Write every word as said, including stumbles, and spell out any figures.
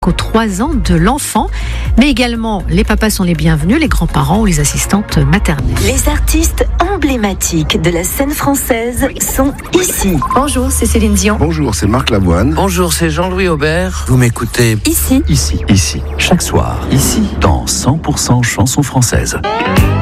Aux trois ans de l'enfant, mais également les papas sont les bienvenus, les grands-parents ou les assistantes maternelles. Les artistes emblématiques de la scène française sont ici. Bonjour, c'est Céline Dion. Bonjour, c'est Marc Lavoine. Bonjour, c'est Jean-Louis Aubert. Vous m'écoutez Ici. Ici, ici, chaque soir, ici, dans cent pour cent chansons françaises.